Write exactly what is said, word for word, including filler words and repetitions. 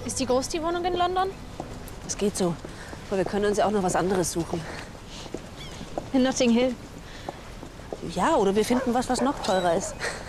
Ist die groß, die Wohnung in London? Das geht so. Aber wir können uns ja auch noch was anderes suchen. In Notting Hill. Ja, oder wir finden was, was noch teurer ist.